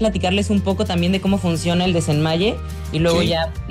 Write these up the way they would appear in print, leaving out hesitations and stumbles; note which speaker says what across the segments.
Speaker 1: platicarles un poco también de cómo funciona el desenmaye y luego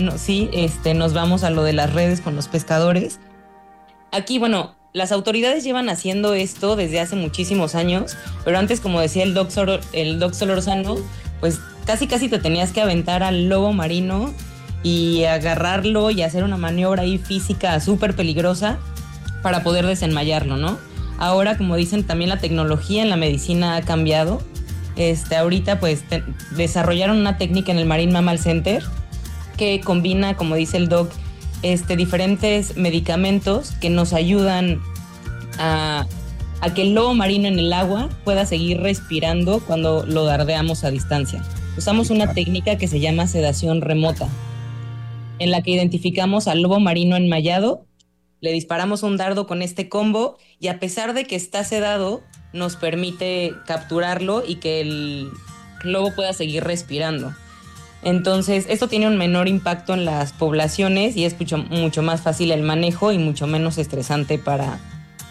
Speaker 1: nos vamos a lo de las redes con los pescadores. Aquí, bueno, las autoridades llevan haciendo esto desde hace muchísimos años, pero antes, como decía el Doc Solórzano, pues casi te tenías que aventar al lobo marino y agarrarlo y hacer una maniobra ahí física súper peligrosa para poder desenmayarlo, ¿no? Ahora, como dicen, también la tecnología en la medicina ha cambiado. Ahorita pues desarrollaron una técnica en el Marine Mammal Center que combina, como dice el Doc, diferentes medicamentos que nos ayudan a que el lobo marino en el agua pueda seguir respirando cuando lo dardeamos a distancia. Usamos una técnica que se llama sedación remota, en la que identificamos al lobo marino enmayado, le disparamos un dardo con este combo y a pesar de que está sedado, nos permite capturarlo y que el lobo pueda seguir respirando. Entonces, esto tiene un menor impacto en las poblaciones y es mucho más fácil el manejo y mucho menos estresante para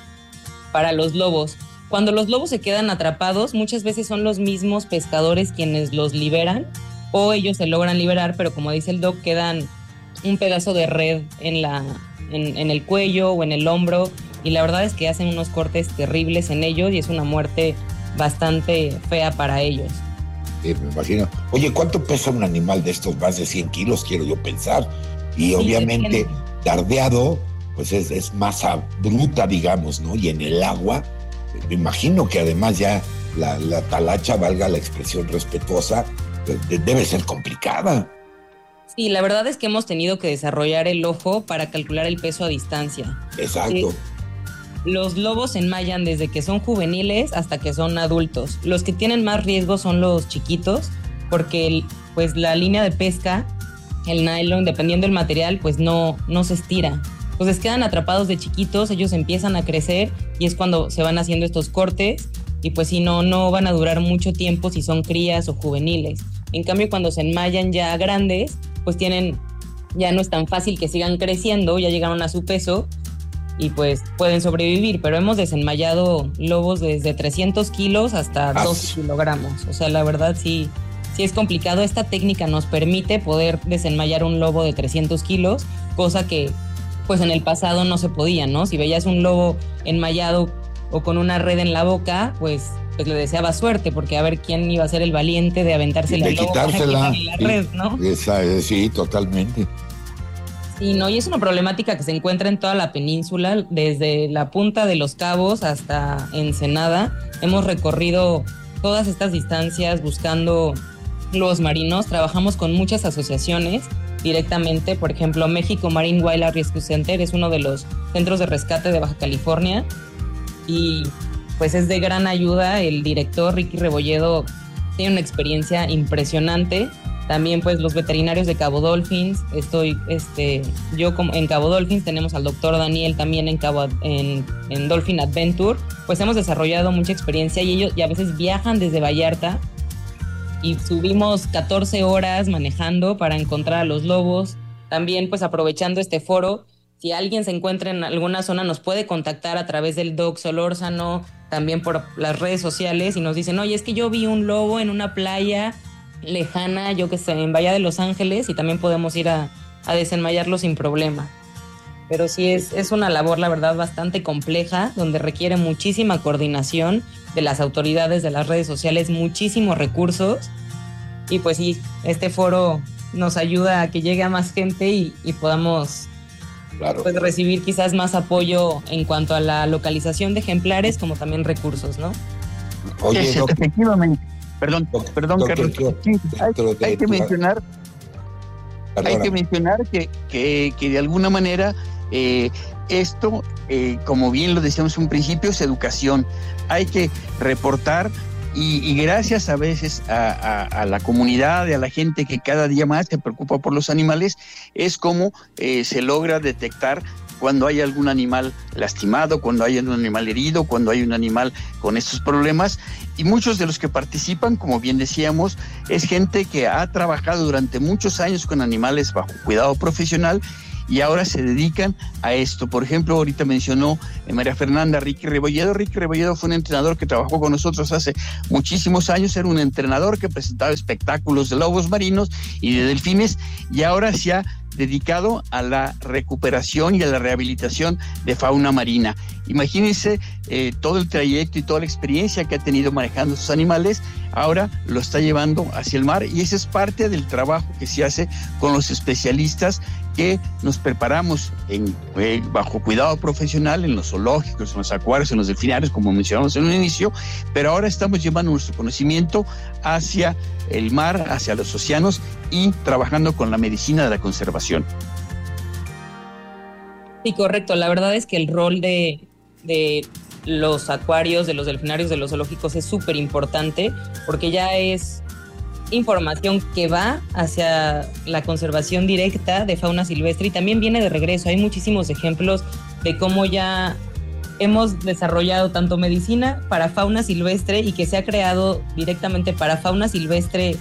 Speaker 1: los lobos. Cuando los lobos se quedan atrapados, muchas veces son los mismos pescadores quienes los liberan o ellos se logran liberar, pero como dice el Doc, quedan un pedazo de red en el cuello o en el hombro y la verdad es que hacen unos cortes terribles en ellos y es una muerte bastante fea para ellos.
Speaker 2: Me imagino. Oye, ¿cuánto pesa un animal de estos? Más de 100 kilos, quiero yo pensar. Y sí, obviamente dardeado, pues es masa bruta, digamos, ¿no? Y en el agua, me imagino que además ya la talacha, valga la expresión respetuosa, debe ser complicada.
Speaker 1: Sí, la verdad es que hemos tenido que desarrollar el ojo para calcular el peso a distancia.
Speaker 2: Exacto.
Speaker 1: Los lobos se enmayan desde que son juveniles hasta que son adultos. Los que tienen más riesgo son los chiquitos, porque pues la línea de pesca, el nylon, dependiendo del material, pues no se estira. Entonces quedan atrapados de chiquitos, ellos empiezan a crecer y es cuando se van haciendo estos cortes y pues si no van a durar mucho tiempo si son crías o juveniles. En cambio, cuando se enmayan ya grandes, pues ya no es tan fácil que sigan creciendo, ya llegaron a su peso y pues pueden sobrevivir, pero hemos desenmayado lobos desde 300 kilos hasta 12 kilogramos. O sea, la verdad sí es complicado. Esta técnica nos permite poder desenmayar un lobo de 300 kilos, cosa que pues en el pasado no se podía, ¿no? Si veías un lobo enmayado o con una red en la boca, pues le deseaba suerte, porque a ver quién iba a ser el valiente de aventársela al lobo para quitarle la red, ¿no?
Speaker 2: Sí, totalmente.
Speaker 1: Sí, no, y es una problemática que se encuentra en toda la península, desde la punta de Los Cabos hasta Ensenada. Hemos recorrido todas estas distancias buscando lobos marinos. Trabajamos con muchas asociaciones directamente. Por ejemplo, México Marine Wildlife Rescue Center es uno de los centros de rescate de Baja California y pues es de gran ayuda. El director Ricky Rebolledo tiene una experiencia impresionante. También pues los veterinarios de Cabo Dolphins, yo en Cabo Dolphins tenemos al doctor Daniel también en Dolphin Adventure, pues hemos desarrollado mucha experiencia y ellos a veces viajan desde Vallarta y subimos 14 horas manejando para encontrar a los lobos. También pues aprovechando este foro, si alguien se encuentra en alguna zona nos puede contactar a través del Doc Solórzano, también por las redes sociales y nos dicen, oye, es que yo vi un lobo en una playa lejana, yo que sé, en Bahía de Los Ángeles y también podemos ir a desenmayarlo sin problema. Pero sí es una labor, la verdad, bastante compleja, donde requiere muchísima coordinación de las autoridades, de las redes sociales, muchísimos recursos y pues sí, este foro nos ayuda a que llegue a más gente y podamos pues recibir quizás más apoyo en cuanto a la localización de ejemplares como también recursos, ¿no?
Speaker 3: Oye, efectivamente. Perdón, Carlos. Hay que mencionar que de alguna manera esto, como bien lo decíamos en un principio, es educación. Hay que reportar y gracias a veces a la comunidad, a la gente que cada día más se preocupa por los animales, es como se logra detectar cuando hay algún animal lastimado, cuando hay un animal herido, cuando hay un animal con estos problemas. Y muchos de los que participan, como bien decíamos, es gente que ha trabajado durante muchos años con animales bajo cuidado profesional y ahora se dedican a esto. Por ejemplo, ahorita mencionó María Fernanda Ricky Rebolledo. Ricky Rebolledo fue un entrenador que trabajó con nosotros hace muchísimos años, era un entrenador que presentaba espectáculos de lobos marinos y de delfines, y ahora se ha dedicado a la recuperación y a la rehabilitación de fauna marina. Imagínense todo el trayecto y toda la experiencia que ha tenido manejando sus animales, ahora lo está llevando hacia el mar, y ese es parte del trabajo que se hace con los especialistas que nos preparamos bajo cuidado profesional en los zoológicos, en los acuarios, en los delfinarios, como mencionamos en un inicio, pero ahora estamos llevando nuestro conocimiento hacia el mar, hacia los océanos, y trabajando con la medicina de la conservación.
Speaker 1: Sí, correcto. La verdad es que el rol de los acuarios, de los delfinarios, de los zoológicos es súper importante, porque ya es información que va hacia la conservación directa de fauna silvestre y también viene de regreso. Hay muchísimos ejemplos de cómo ya hemos desarrollado tanto medicina para fauna silvestre y que se ha creado directamente para fauna silvestre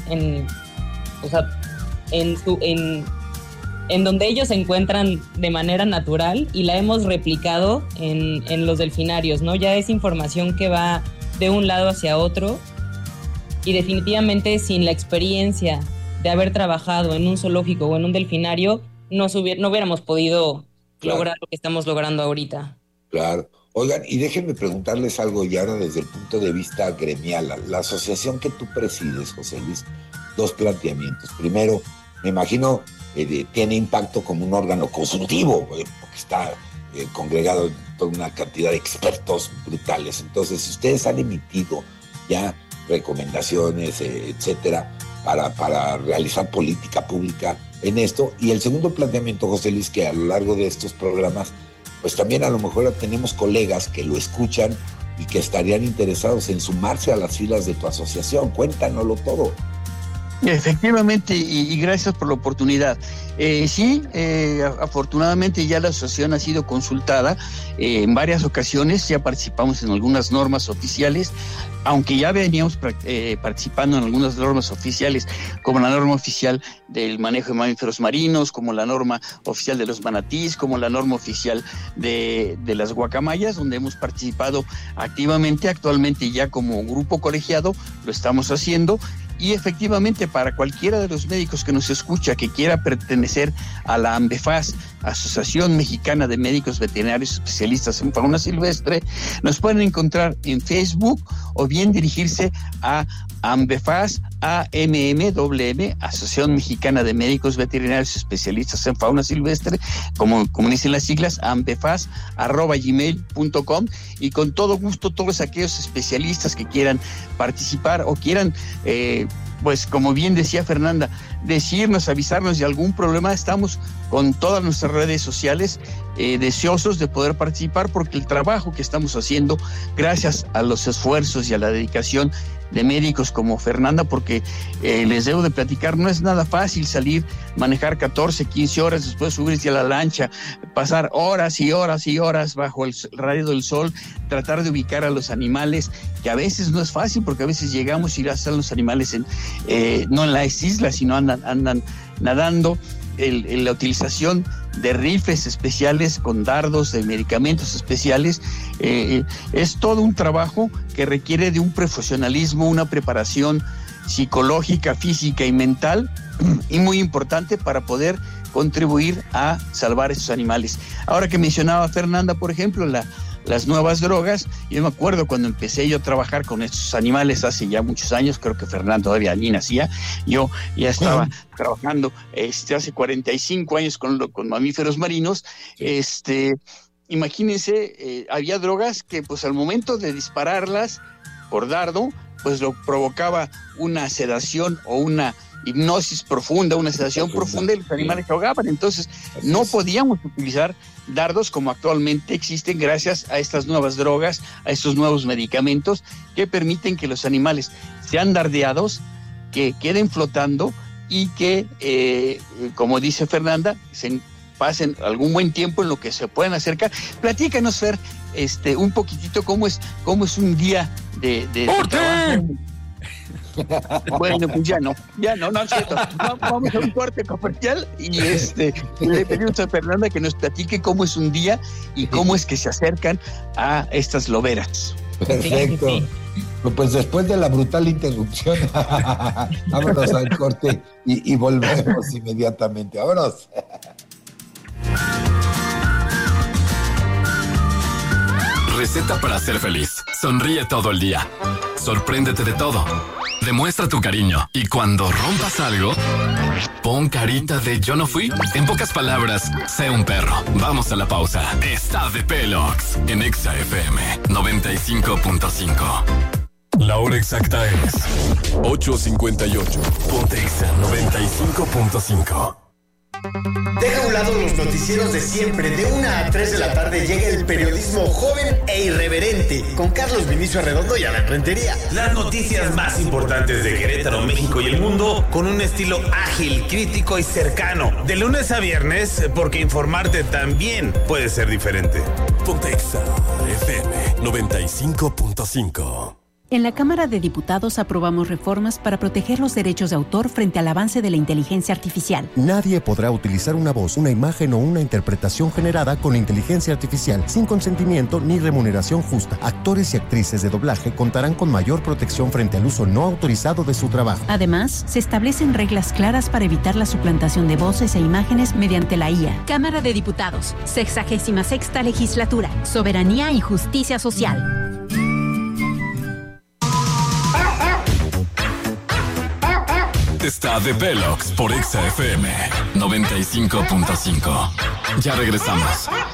Speaker 1: en donde ellos se encuentran de manera natural, y la hemos replicado en los delfinarios, ¿no? Ya es información que va de un lado hacia otro, y definitivamente sin la experiencia de haber trabajado en un zoológico o en un delfinario, no hubiéramos podido lograr lo que estamos logrando ahorita.
Speaker 2: Claro. Oigan, y déjenme preguntarles algo ya ahora desde el punto de vista gremial. La asociación que tú presides, José Luis, dos planteamientos. Primero, me imagino tiene impacto como un órgano consultivo, porque está congregado en toda una cantidad de expertos brutales. Entonces, si ustedes han emitido ya recomendaciones, etcétera, para realizar política pública en esto. Y el segundo planteamiento, José Luis, que a lo largo de estos programas, pues también a lo mejor tenemos colegas que lo escuchan y que estarían interesados en sumarse a las filas de tu asociación. Cuéntanoslo todo.
Speaker 3: Efectivamente, y gracias por la oportunidad. Sí, afortunadamente ya la asociación ha sido consultada en varias ocasiones, ya participamos en algunas normas oficiales, aunque ya veníamos participando en algunas normas oficiales, como la norma oficial del manejo de mamíferos marinos, como la norma oficial de los manatís, como la norma oficial de las guacamayas, donde hemos participado activamente. Actualmente ya como grupo colegiado lo estamos haciendo. Y efectivamente, para cualquiera de los médicos que nos escucha que quiera pertenecer a la AMBEFAS, Asociación Mexicana de Médicos Veterinarios Especialistas en Fauna Silvestre, nos pueden encontrar en Facebook o bien dirigirse a AMBEFAS, AMMWM, Asociación Mexicana de Médicos Veterinarios Especialistas en Fauna Silvestre, como dicen las siglas, ambefas@gmail.com, y con todo gusto todos aquellos especialistas que quieran participar o quieran, pues como bien decía Fernanda, decirnos, avisarnos de algún problema, estamos con todas nuestras redes sociales deseosos de poder participar, porque el trabajo que estamos haciendo, gracias a los esfuerzos y a la dedicación de médicos como Fernanda, porque les debo de platicar, no es nada fácil salir, manejar 14, 15 horas, después subirse a la lancha, pasar horas y horas y horas bajo el rayo del sol, tratar de ubicar a los animales, que a veces no es fácil, porque a veces llegamos y ya están los animales no en las islas, sino andan nadando. La utilización de rifles especiales con dardos, de medicamentos especiales, es todo un trabajo que requiere de un profesionalismo, una preparación psicológica, física y mental, y muy importante para poder contribuir a salvar esos animales. Ahora que mencionaba Fernanda, por ejemplo, las nuevas drogas, yo me acuerdo cuando empecé yo a trabajar con estos animales hace ya muchos años, creo que Fernanda todavía ni nacía, yo ya estaba trabajando hace 45 años con mamíferos marinos. Imagínense, había drogas que pues al momento de dispararlas por dardo, pues lo provocaba una sedación o una hipnosis profunda, una sedación profunda, y los animales se ahogaban. Entonces no podíamos utilizar dardos como actualmente existen, gracias a estas nuevas drogas, a estos nuevos medicamentos que permiten que los animales sean dardeados, que queden flotando y que, como dice Fernanda, se pasen algún buen tiempo en lo que se pueden acercar. Platícanos, Fer, un poquitito cómo es un día de trabajo. Bueno, pues ya no es cierto. Vamos a un corte comercial y le pedimos a Fernanda que nos platique cómo es un día y cómo es que se acercan a estas loberas.
Speaker 2: Perfecto. Pues después de la brutal interrupción, vámonos al corte y volvemos inmediatamente. ¡Vámonos!
Speaker 4: Receta para ser feliz. Sonríe todo el día. Sorpréndete de todo. Demuestra tu cariño. Y cuando rompas algo, pon carita de yo no fui. En pocas palabras, sé un perro. Vamos a la pausa. Está de Pelox en Exa FM 95.5. La hora exacta es 8:58. Ponte Exa 95.5.
Speaker 5: Deja a un lado los noticieros de siempre. De 1 a 3 de la tarde llega el periodismo joven e irreverente con Carlos Vinicio Arredondo y Adán Rentería.
Speaker 6: Las noticias más importantes de Querétaro, México y el mundo con un estilo ágil, crítico y cercano. De lunes a viernes, porque informarte también puede ser diferente.
Speaker 4: Ponte Exa FM 95.5.
Speaker 7: En la Cámara de Diputados aprobamos reformas para proteger los derechos de autor frente al avance de la inteligencia artificial.
Speaker 8: Nadie podrá utilizar una voz, una imagen o una interpretación generada con inteligencia artificial sin consentimiento ni remuneración justa. Actores y actrices de doblaje contarán con mayor protección frente al uso no autorizado de su trabajo.
Speaker 7: Además, se establecen reglas claras para evitar la suplantación de voces e imágenes mediante la IA.
Speaker 9: Cámara de Diputados, 66ª Legislatura, Soberanía y Justicia Social.
Speaker 4: Está de Pelox por Exa FM 95.5. Ya regresamos.